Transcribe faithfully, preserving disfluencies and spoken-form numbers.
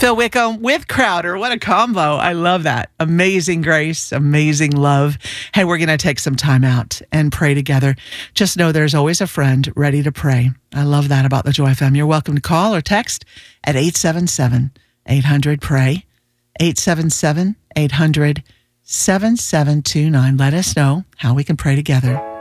Phil Wickham with Crowder. What a combo. I love that. Amazing grace, amazing love. Hey, we're going to take some time out and pray together. Just know there's always a friend ready to pray. I love that about the Joy F M. You're welcome to call or text at eight seven seven, eight hundred, pray, eight seven seven, eight hundred, seven seven two nine. Let us know how we can pray together.